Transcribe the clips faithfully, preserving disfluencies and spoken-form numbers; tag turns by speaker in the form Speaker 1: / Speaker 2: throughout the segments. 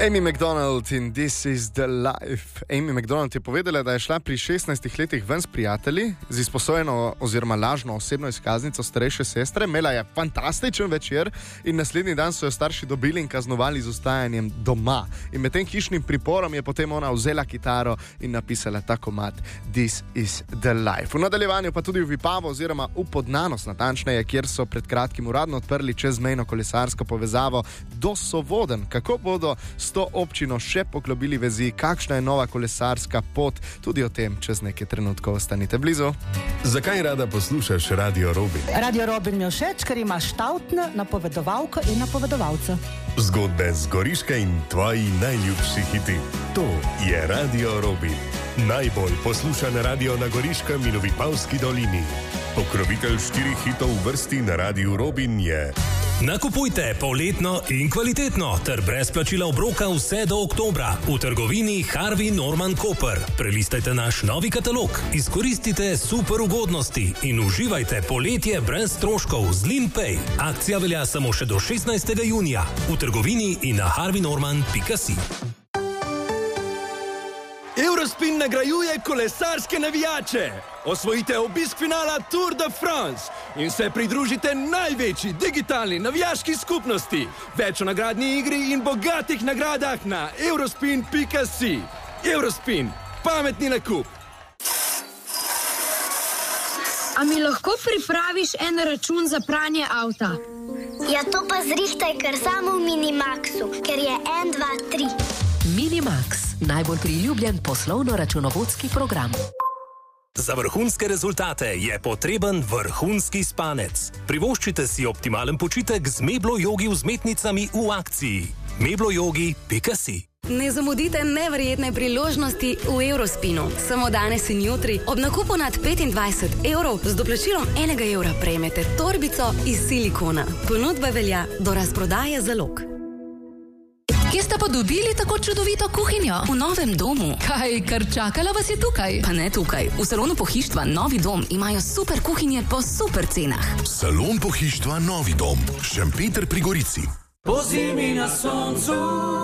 Speaker 1: Amy Macdonald in This is the Life. Amy Macdonald je povedala, da je šla pri šestnajstih letih ven s prijatelji z izposojeno oziroma lažno osebno izkaznico starejše sestre. Imela je fantastičen večer in naslednji dan so jo starši dobili in kaznovali z ostajanjem doma. In med tem hišnim priporom je potem ona vzela kitaro in napisala ta komad This is the Life. V nadaljevanju pa tudi v Vipavo oziroma v Podnanos natančneje, kjer so pred kratkim uradno odprli čezmejno kolesarsko povezavo do Sovodenj. Kako bodo s to občino še poglobili vezi, kakšna je nova kolesarska pot, tudi o tem čez nekaj trenutkov. Ostanite blizu.
Speaker 2: Zakaj rada poslušaš Radio Robin?
Speaker 3: Radio Robin mi je všeč, ker ima štavtne napovedovalke in napovedovalce.
Speaker 2: Zgodbe z Goriške in tvoji najljubši hiti. To je Radio Robin. Najbolj poslušan radio na Goriškem in v Vipavski dolini. Pokrovitelj štirih hitov v vrsti na Radiu Robin je...
Speaker 4: Nakupujte poletno in kvalitetno ter brez plačila obroka vse do oktobra v trgovini Harvey Norman Koper. Prelistajte naš novi katalog, izkoristite super ugodnosti in uživajte poletje brez stroškov z LeanPay. Akcija velja samo še do šestnajstega junija v trgovini in na harvey norman pika si.
Speaker 5: Eurospin nagrajuje kolesarske navijače. Osvojite obisk finala Tour de France in se pridružite največji digitalni navijaški skupnosti. Več o nagradni igri in bogatih nagradah na eurospin pika si. Eurospin, pametni nakup.
Speaker 6: A mi lahko pripraviš en račun za pranje avta?
Speaker 7: Ja, to pa zrihtaj kar samo v Minimaxu, ker je en, dva, tri.
Speaker 8: Minimax, najbolj priljubljen poslovno-računovodski program.
Speaker 4: Za vrhunske rezultate je potreben vrhunski spanec. Privoščite si optimalen počitek z Meblo Jogi vzmetnicami v akciji. meblo jogi pika si.
Speaker 9: Ne zamudite neverjetne priložnosti v Eurospinu. Samo danes in jutri ob nakupu nad petindvajset evrov z doplačilom enega evra prejmete torbico iz silikona. Ponudba velja do razprodaje zalog.
Speaker 8: Kje ste pa dobili tako čudovito kuhinjo?
Speaker 9: V novem domu.
Speaker 8: Kaj, kar čakala vas je tukaj?
Speaker 9: Pa ne tukaj. V salonu pohištva Novi dom imajo super kuhinje po super cenah.
Speaker 2: Salon pohištva Novi dom, Šempeter pri Gorici.
Speaker 10: Po zimi na soncu,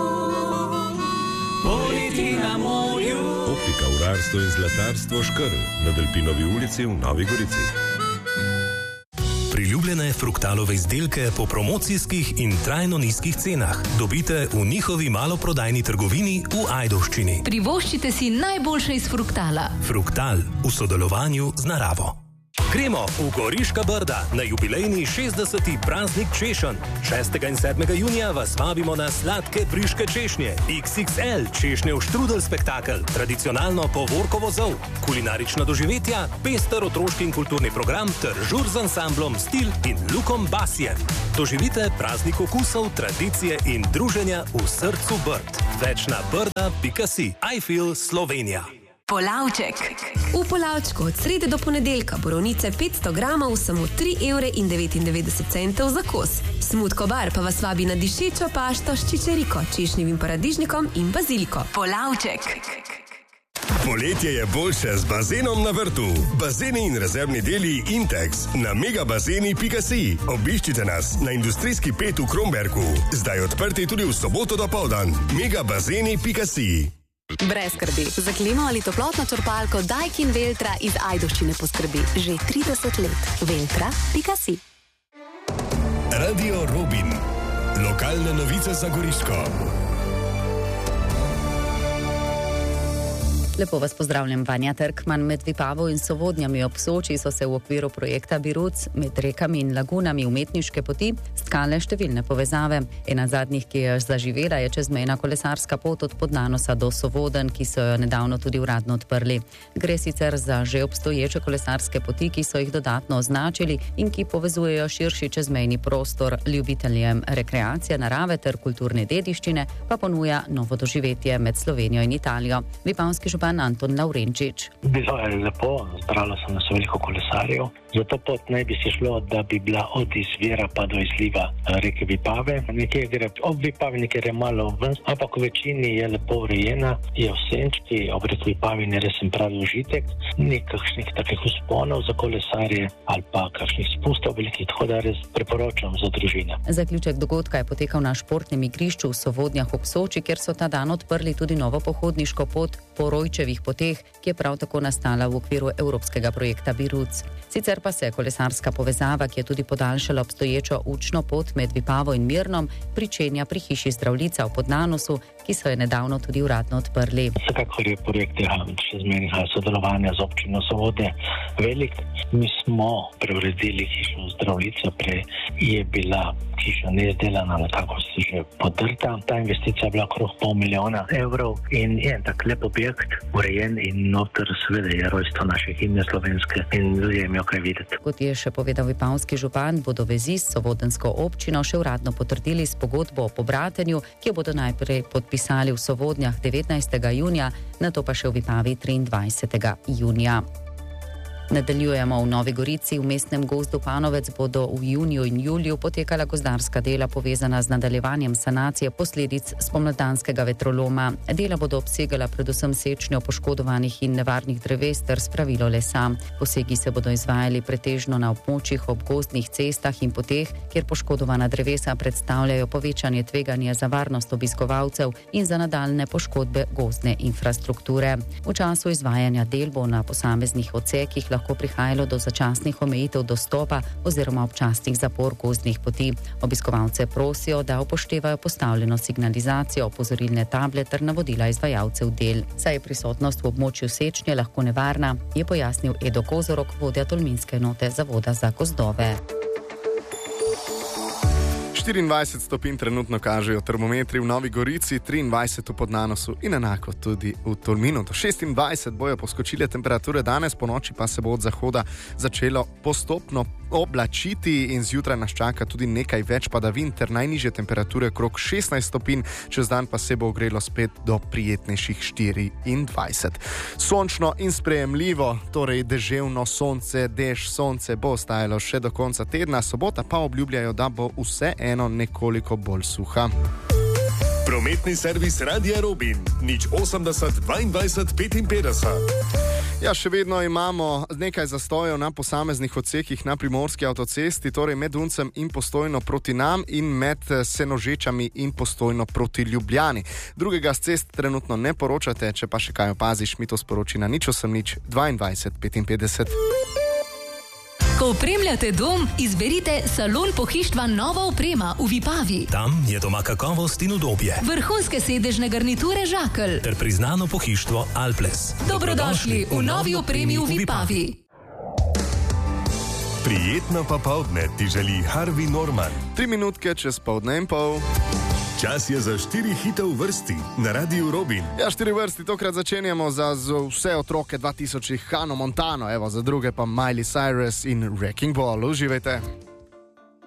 Speaker 10: poleti na morju.
Speaker 2: Optika, urarstvo in zlatarstvo Škrl na Delpinovi ulici v Novi Gorici.
Speaker 4: Priljubljene fruktalove izdelke po promocijskih in trajno nizkih cenah dobite v njihovi maloprodajni trgovini v Ajdovščini.
Speaker 8: Privoščite si najboljše iz fruktala.
Speaker 4: Fruktal v sodelovanju z naravo. Gremo v Goriška Brda na jubilejni šestdeseti praznik češenj. šestega in sedmega junija vas vabimo na sladke briške češnje, iks iks el češnjev štrudel spektakel, tradicionalno povorkovo zov, kulinarična doživetja, pester otroški in kulturni program ter žur z ansamblom Stil in Lukom Basjem. Doživite praznik okusov, tradicije in druženja v srcu Brd. Več na brda pika si. I feel Slovenija.
Speaker 9: Polavček. V Polavčku od srede do ponedeljka borovnice petsto gramov samo tri evre in devetindevetdeset centov za kos. Smutko bar pa vas vabi na dišečo pašto s čičeriko, češnjevim paradižnikom in baziliko. Polavček.
Speaker 2: Poletje je boljše z bazenom na vrtu. Bazeni in rezervni deli Intex na megabazeni pika si. Obiščite nas na industrijski pet v Kromberku. Zdaj odprti tudi v soboto dopoldan. megabazeni pika si.
Speaker 9: Brez skrbi. Za klimo ali toplotno črpalko Daikin Veltra iz Ajdovščine poskrbi že trideset let. veltra pika si.
Speaker 2: Radio Robin. Lokalne novice za Goriško.
Speaker 11: Lepo vas pozdravljam, Vanja Trkman. Med Vipavo in Sovodnjami ob Soči so se v okviru projekta Biruc med rekami in lagunami umetniške poti stkale številne povezave. Ena zadnjih, ki je zaživela, je čezmejna kolesarska pot od Podnanosa do Sovodenj, ki so jo nedavno tudi uradno odprli. Gre sicer za že obstoječe kolesarske poti, ki so jih dodatno označili in ki povezujejo širši čezmejni prostor. Ljubiteljem rekreacije, narave ter kulturne dediščine pa ponuja novo doživetje med Slovenijo in Italijo. Vipavski župan župan Anton Lavrenčič.
Speaker 12: Bilo je lepo, zbralo se nas veliko kolesarjev. Za to pot naj bi se šlo, da bi bila od izvira pa do izliva reke Vipave. Nekje gre ob Vipavi, nekje je malo ven, ampak v večini je lepo urejena, je v senčki, ob reki Vipavi je res pravi užitek. Ni kakšnih takih vzponov za kolesarje ali pa kakšnih spustov velikih, tako da res priporočam za družine.
Speaker 11: Zaključek dogodka je potekal na športnem igrišču v Sovodnjah ob Soči, kjer so ta dan odprli tudi novo pohodniško pot po Rojčevih poteh, ki je prav tako nastala v okviru evropskega projekta Biruc. Sicer pa se kolesarska povezava, ki je tudi podaljšala obstoječo učno pot med Vipavo in Mirnom, pričenja pri hiši Zdravljica v Podnanosu, ki so je nedavno tudi uradno odprli.
Speaker 12: Vsekakor je projekt še zmeraj sodelovanja z občino Sovodnje velik. Mi smo preuredili hišo Zdravljica, prej je bila hiša neizdelana, nekako se že podrta. Ta investicija je bila okrog pol milijona evrov in je tak lep objekt, urejen in noter seveda je rojstvo naše himne slovenske in ljudje imajo kaj videti.
Speaker 11: Kot je še povedal vipavski župan, bodo vezi s sovodensko občino še uradno potrdili s pogodbo o pobratenju, ki jo bodo najprej podpisali v Sovodnjah devetnajstega junija, nato pa še v Vipavi triindvajsetega junija. Nadaljujemo v Novi Gorici. V mestnem gozdu Panovec bodo v juniju in juliju potekala gozdarska dela povezana z nadaljevanjem sanacije posledic spomladanskega vetroloma. Dela bodo obsegala predvsem sečnjo poškodovanih in nevarnih dreves ter spravilo lesa. Posegi se bodo izvajali pretežno na območjih ob gozdnih cestah in poteh, kjer poškodovana drevesa predstavljajo povečanje tveganja za varnost obiskovalcev in za nadaljne poškodbe gozdne infrastrukture. V času izvajanja del bo na posameznih odsekih lahko prihajalo do začasnih omejitev dostopa oziroma občasnih zapor gozdnih poti. Obiskovalce prosijo, da upoštevajo postavljeno signalizacijo, opozorilne table ter navodila izvajalcev del. Saj je prisotnost v območju sečnje lahko nevarna, je pojasnil Edo Kozorok, vodja tolminske enote Zavoda za gozdove.
Speaker 1: štiriindvajset stopinj trenutno kažejo termometri v Novi Gorici, triindvajset v Podnanosu in enako tudi v Tolminu. Do šestindvajset bojo poskočile temperature danes, po noči pa se bo od zahoda začelo postopno oblačiti in zjutraj nas čaka tudi nekaj več padavin ter najnižje temperature okrog šestnajst stopinj, čez dan pa se bo ogrelo spet do prijetnejših štiriindvajset. Sončno in sprejemljivo, torej deževno sonce, dež, sonce bo ostajalo še do konca tedna, sobota pa obljubljajo, da bo vse eno nekoliko bolj suha.
Speaker 2: Prometni servis Radia Robin, nič osemdeset dvaindvajset petinpetdeset.
Speaker 1: Ja, še vedno imamo nekaj zastojev na posameznih odsekih na Primorski avtocesti, torej med Uncem in Postojno proti nam in med Senožečami in Postojno proti Ljubljani. Drugega s cest trenutno ne poročate, če pa še kaj opaziš, mi to sporoči na nič osem nič dvaindvajset petinpetdeset.
Speaker 8: Ko opremljate dom, izberite Salon pohištva Nova oprema v Vipavi.
Speaker 4: Tam je doma kakovost in udobje.
Speaker 8: Vrhunske sedežne garniture Žakelj
Speaker 4: ter priznano pohištvo Alples.
Speaker 8: Dobrodošli v novi opremi v Vipavi.
Speaker 2: Prijetno popoldne ti želi Harvey Norman.
Speaker 1: Tri minutke čez poldne in pol.
Speaker 2: Čas je za štiri hite v vrsti na Radiu Robin.
Speaker 1: Ja, štiri vrsti tokrat začenjamo za vse otroke dva tisočih Hannah Montano, evo za druge pa Miley Cyrus in Wrecking Ball. Uživajte.